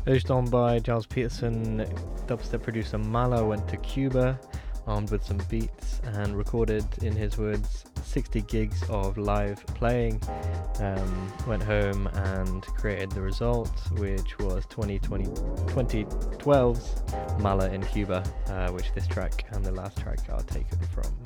Urged on by Giles Peterson, dubstep producer Mala went to Cuba armed with some beats and recorded, in his words, 60 gigs of live playing. Went home and created the result, which was 2012's Mala in Cuba, which this track and the last track are taken from.